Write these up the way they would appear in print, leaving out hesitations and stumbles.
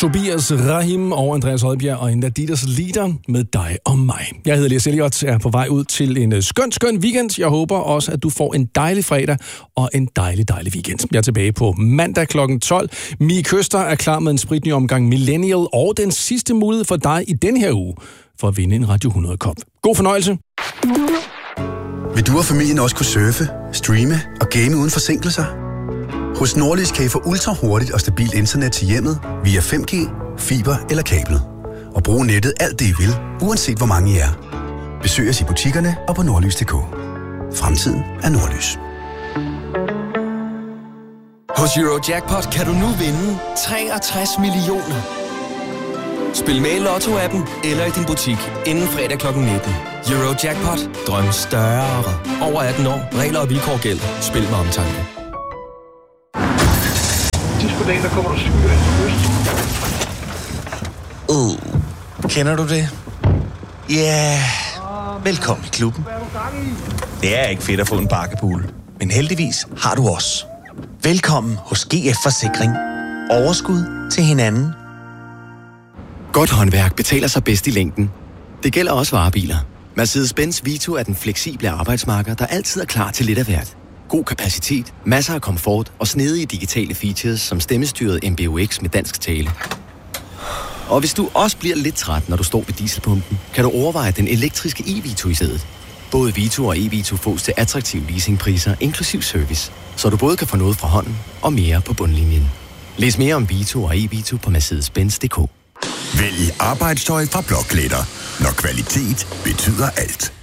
Tobias Rahim og Andreas Oddbjerg og en Adidas Leader med dig og mig. Jeg hedder Elias Elliot, er på vej ud til en skøn weekend. Jeg håber også, at du får en dejlig fredag og en dejlig weekend. Jeg er tilbage på mandag kl. 12. Mie Køster er klar med en spritny omgang Millennial og den sidste mulighed for dig i den her uge for at vinde en Radio 100-kop. God fornøjelse. Vil du og familien også kunne surfe, streame og game uden forsinkelser? Hos Nordlys kan I få ultra hurtigt og stabilt internet til hjemmet via 5G, fiber eller kabel. Og bruge nettet alt det I vil, uanset hvor mange I er. Besøg os i butikkerne og på nordlys.dk. Fremtiden er Nordlys. Hos Eurojackpot kan du nu vinde 63 millioner. Spil med i Lotto-appen eller i din butik inden fredag kl. 19. Eurojackpot. Drøm større. Over 18 år. Regler og vilkår gælder. Spil med omtanke. Sidst på dagen, der kommer der syge af til Kender du det? Ja, yeah. Velkommen i klubben. Det er ikke fedt at få en bakkepool, men heldigvis har du os. Velkommen hos GF Forsikring. Overskud til hinanden. Godt håndværk betaler sig bedst i længden. Det gælder også varebiler. Mercedes-Benz Vito er den fleksible arbejdsmarker, der altid er klar til lidt af hvert. God kapacitet, masser af komfort og snedige digitale features som stemmestyret MBUX med dansk tale. Og hvis du også bliver lidt træt, når du står ved dieselpumpen, kan du overveje den elektriske e-Vito i stedet. Både Vito og e-Vito fås til attraktive leasingpriser inklusiv service, så du både kan få noget fra hånden og mere på bundlinjen. Læs mere om Vito og e-Vito på mercedes-benz.dk. Vælg arbejdstøj fra Blokletter, når kvalitet betyder alt.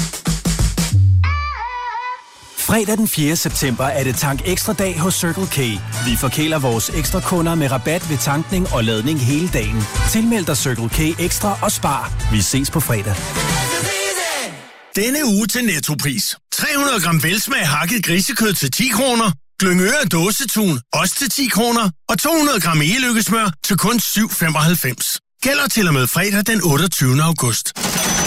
Fredag den 4. september er det Tank Ekstra dag hos Circle K. Vi forkæler vores ekstra kunder med rabat ved tankning og ladning hele dagen. Tilmeld dig Circle K Ekstra og spar. Vi ses på fredag. Denne uge til Nettopris. 300 gram velsmag hakket grisekød til 10 kroner. Glyngøre dåsetun også til 10 kroner. Og 200 gram e-lykkesmør til kun 7,95. Gælder til og med fredag den 28. august.